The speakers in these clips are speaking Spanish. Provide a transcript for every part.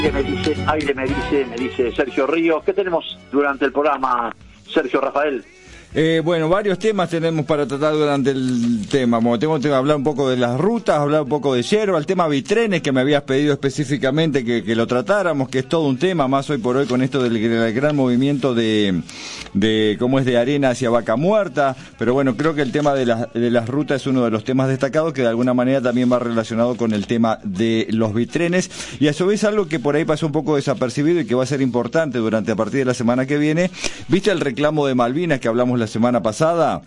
Me dice Sergio Ríos. ¿Qué tenemos durante el programa, Sergio Rafael? Bueno, varios temas tenemos para tratar durante el tema. Bueno, tengo que hablar un poco de las rutas, hablar un poco de yerba, el tema Vitrenes, que me habías pedido específicamente que lo tratáramos, que es todo un tema, más hoy por hoy con esto del gran movimiento de cómo es de arena hacia Vaca Muerta. Pero bueno, creo que el tema de las rutas es uno de los temas destacados, que de alguna manera también va relacionado con el tema de los Vitrenes. Y a su vez algo que por ahí pasó un poco desapercibido y que va a ser importante a partir de la semana que viene. ¿Viste el reclamo de Malvinas que hablamos la semana pasada?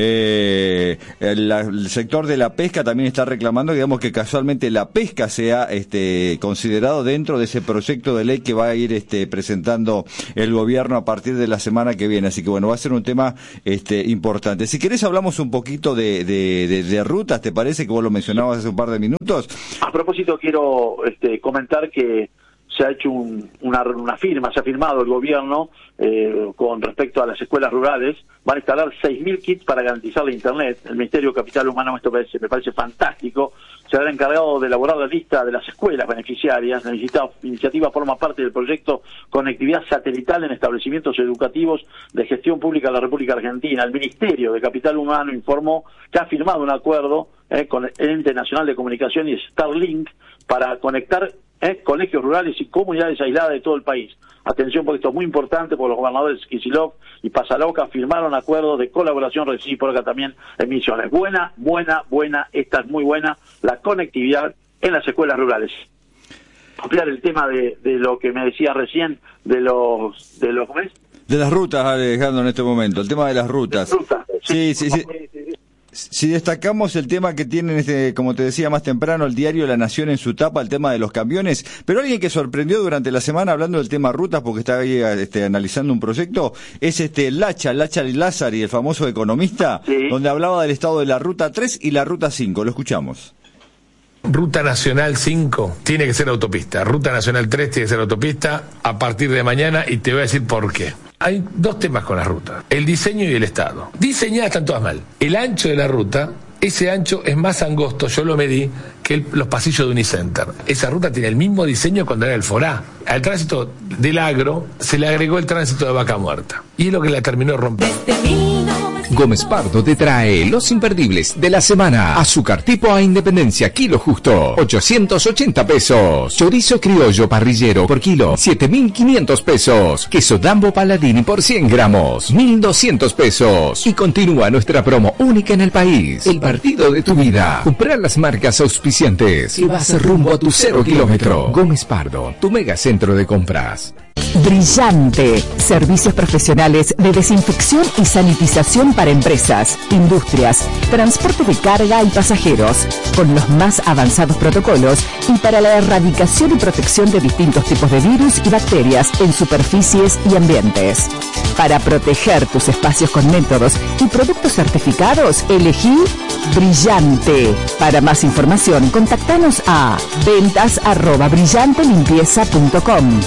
El sector de la pesca también está reclamando, digamos, que casualmente la pesca sea considerado dentro de ese proyecto de ley que va a ir presentando el gobierno a partir de la semana que viene. Así que bueno, va a ser un tema importante. Si querés hablamos un poquito de rutas, ¿te parece? Que vos lo mencionabas hace un par de minutos. A propósito, quiero comentar que se ha hecho una firma, se ha firmado el gobierno con respecto a las escuelas rurales. Van a instalar 6.000 kits para garantizar la internet. El Ministerio de Capital Humano, esto me parece fantástico. Se habrá encargado de elaborar la lista de las escuelas beneficiarias. La iniciativa forma parte del proyecto Conectividad Satelital en Establecimientos Educativos de Gestión Pública de la República Argentina. El Ministerio de Capital Humano informó que ha firmado un acuerdo con el Ente Nacional de Comunicación y Starlink para conectar colegios rurales y comunidades aisladas de todo el país. Atención, porque esto es muy importante, porque los gobernadores Kicillof y Pasaloca firmaron acuerdos de colaboración recíproca también en Misiones. Buena, esta es muy buena, la conectividad en las escuelas rurales. Ampliar el tema de lo que me decía recién, de los ¿cómo es? De las rutas, Alejandro, en este momento, el tema de las rutas. Sí. Si destacamos el tema que tienen, como te decía más temprano, el diario La Nación en su tapa, el tema de los camiones, pero alguien que sorprendió durante la semana hablando del tema rutas, porque está ahí analizando un proyecto, es Lacha Lázari, el famoso economista, sí, donde hablaba del estado de la Ruta 3 y la Ruta 5. Lo escuchamos. Ruta Nacional 5 tiene que ser autopista, Ruta Nacional 3 tiene que ser autopista a partir de mañana, y te voy a decir por qué. Hay dos temas con las rutas: el diseño y el estado. Diseñadas están todas mal. El ancho de la ruta, ese ancho es más angosto, yo lo medí, que los pasillos de Unicenter. Esa ruta tiene el mismo diseño cuando era el Forá. Al tránsito del agro se le agregó el tránsito de Vaca Muerta, y es lo que la terminó rompiendo. Gómez Pardo te trae los imperdibles de la semana. Azúcar tipo A Independencia, kilo justo, 880 pesos. Chorizo criollo parrillero por kilo, 7.500 pesos. Queso Dambo Paladini por 100 gramos, 1.200 pesos. Y continúa nuestra promo única en el país. El partido de tu vida. Comprar las marcas auspiciantes y vas rumbo a tu 0 kilómetro. Gómez Pardo, tu mega centro de compras. Brillante. Servicios profesionales de desinfección y sanitización para empresas, industrias, transporte de carga y pasajeros, con los más avanzados protocolos y para la erradicación y protección de distintos tipos de virus y bacterias en superficies y ambientes. Para proteger tus espacios con métodos y productos certificados, elegí Brillante. Para más información, contactanos a ventas@brillantelimpieza.com,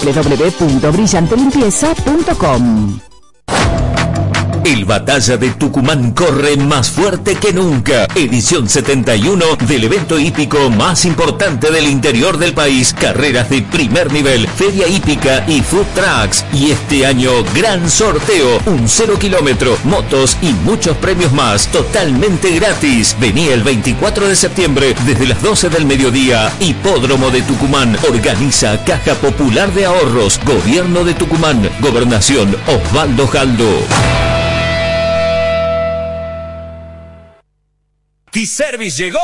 www.brillantelimpieza.com. El Batalla de Tucumán corre más fuerte que nunca. Edición 71 del evento hípico más importante del interior del país. Carreras de primer nivel, feria hípica y food trucks. Y este año, gran sorteo, un 0 kilómetro, motos y muchos premios más, totalmente gratis. Vení el 24 de septiembre desde las 12 del mediodía. Hipódromo de Tucumán. Organiza Caja Popular de Ahorros. Gobierno de Tucumán. Gobernación Osvaldo Jaldo. T-Service llegó.